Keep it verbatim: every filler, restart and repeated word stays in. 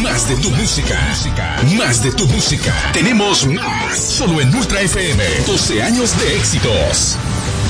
Más de tu música. Más de tu música. Tenemos más. Solo en Ultra F M. doce años de éxitos.